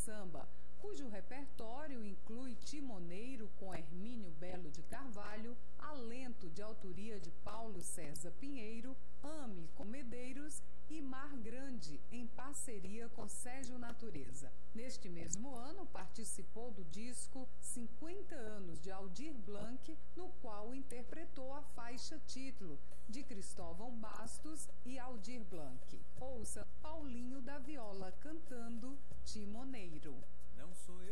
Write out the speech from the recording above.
samba, cujo repertório inclui Timoneiro com Hermínio Belo de Carvalho, Alento de autoria de Paulo César Pinheiro, Ame com Medeiros e Mar Grande, em parceria com Sérgio Natureza. Neste mesmo ano, participou do disco 50 anos de Aldir Blanc, no qual interpretou a faixa título de Cristóvão Bastos e Aldir Blanc. Ouça Paulinho da Viola cantando Timoneiro. Não sou eu.